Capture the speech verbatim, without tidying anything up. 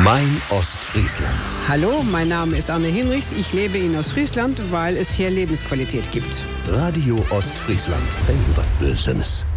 Mein Ostfriesland. Hallo, mein Name ist Anne Hinrichs. Ich lebe in Ostfriesland, weil es hier Lebensqualität gibt. Radio Ostfriesland. Wenn du was Böses.